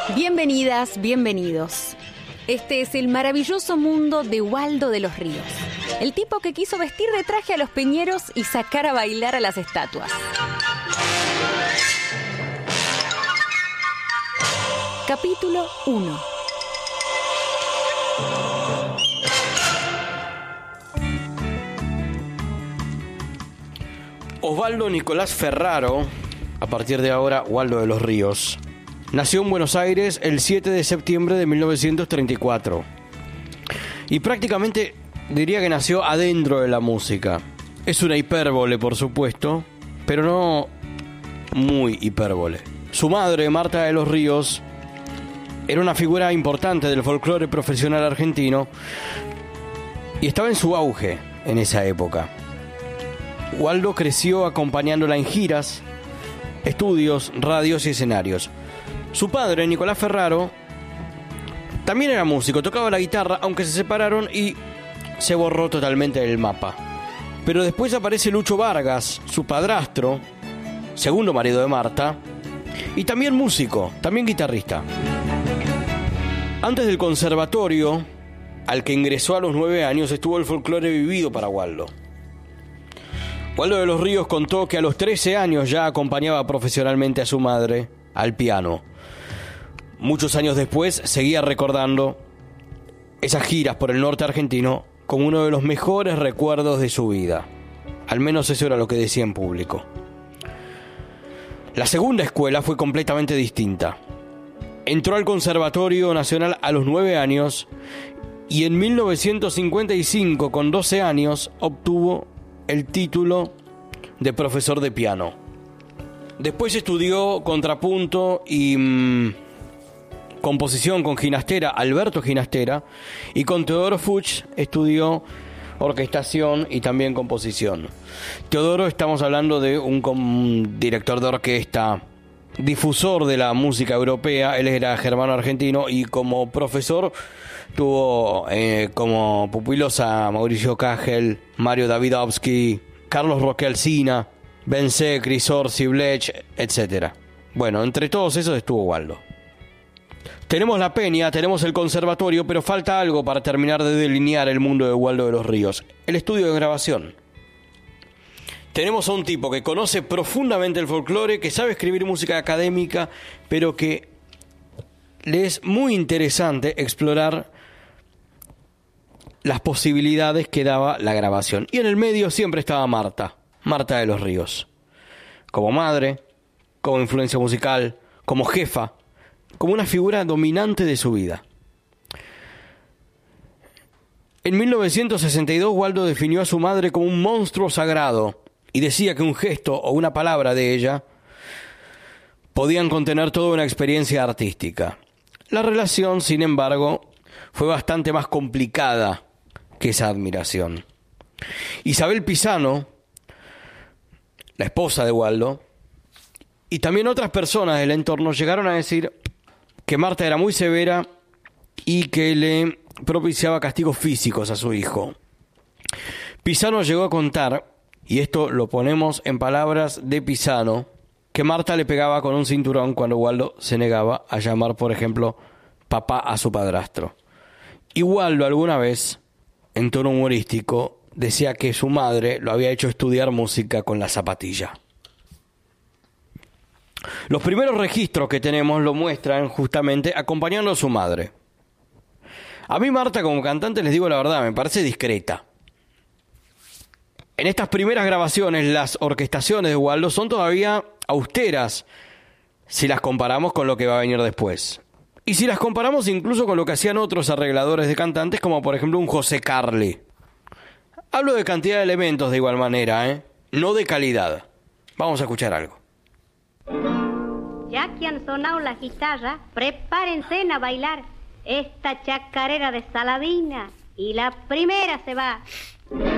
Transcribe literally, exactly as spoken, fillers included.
Bienvenidas, bienvenidos. Este es el maravilloso mundo de Waldo de los Ríos, el tipo que quiso vestir de traje a los peñeros y sacar a bailar a las estatuas. Capítulo uno. Osvaldo Nicolás Ferraro, a partir de ahora Waldo de los Ríos, nació en Buenos Aires el siete de septiembre de mil novecientos treinta y cuatro. Y prácticamente diría que nació adentro de la música. Es una hipérbole, por supuesto, pero no muy hipérbole. Su madre, Marta de los Ríos, era una figura importante del folclore profesional argentino y estaba en su auge en esa época. Waldo creció acompañándola en giras, estudios, radios y escenarios. Su padre, Nicolás Ferraro, también era músico, tocaba la guitarra, aunque se separaron y se borró totalmente del mapa. Pero después aparece Lucho Vargas, su padrastro, segundo marido de Marta, y también músico, también guitarrista. Antes del conservatorio, al que ingresó a los nueve años, estuvo el folclore vivido para Waldo. Waldo de los Ríos contó que a los trece años ya acompañaba profesionalmente a su madre al piano. Muchos años después seguía recordando esas giras por el norte argentino como uno de los mejores recuerdos de su vida. Al menos eso era lo que decía en público. La segunda escuela fue completamente distinta. Entró al Conservatorio Nacional a los nueve años y en mil novecientos cincuenta y cinco, con doce años, obtuvo el título de profesor de piano. Después estudió contrapunto y mmm, composición con Ginastera, Alberto Ginastera, y con Teodoro Fuchs estudió orquestación y también composición. Teodoro, estamos hablando de un, un director de orquesta, difusor de la música europea. Él era germano-argentino y como profesor tuvo eh, como pupilos a Mauricio Kagel, Mario Davidovsky, Carlos Roque Alsina, Ben Secri, Zorzi, Blech, etcétera. Bueno, entre todos esos estuvo Waldo. Tenemos la peña, tenemos el conservatorio, pero falta algo para terminar de delinear el mundo de Waldo de los Ríos: el estudio de grabación. Tenemos a un tipo que conoce profundamente el folclore, que sabe escribir música académica, pero que le es muy interesante explorar las posibilidades que daba la grabación. Y en el medio siempre estaba Marta, Marta de los Ríos, como madre, como influencia musical, como jefa, como una figura dominante de su vida. En mil novecientos sesenta y dos, Waldo definió a su madre como un monstruo sagrado y decía que un gesto o una palabra de ella podían contener toda una experiencia artística. La relación, sin embargo, fue bastante más complicada que esa admiración. Isabel Pisano, la esposa de Waldo, y también otras personas del entorno llegaron a decir que Marta era muy severa y que le propiciaba castigos físicos a su hijo. Pisano llegó a contar, y esto lo ponemos en palabras de Pisano, que Marta le pegaba con un cinturón cuando Waldo se negaba a llamar, por ejemplo, papá a su padrastro. Y Waldo alguna vez, en tono humorístico, decía que su madre lo había hecho estudiar música con la zapatilla. Los primeros registros que tenemos lo muestran justamente acompañando a su madre. A mí Marta, como cantante, les digo la verdad, me parece discreta. En estas primeras grabaciones, las orquestaciones de Waldo son todavía austeras si las comparamos con lo que va a venir después. Y si las comparamos incluso con lo que hacían otros arregladores de cantantes, como por ejemplo un José Carli. Hablo de cantidad de elementos de igual manera, ¿eh? No de calidad. Vamos a escuchar algo. Ya que han sonado las guitarras, prepárense a bailar esta chacarera de Saladina. Y la primera se va.